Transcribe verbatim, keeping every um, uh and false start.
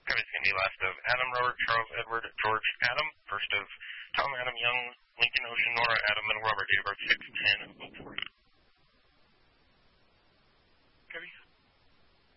Everything's going to be last of Adam, Robert, Charles, Edward, George, Adam. First of Tom, Adam, Young, Lincoln, Ocean, Nora, Adam, and Robert. Date of birth six ten oh four.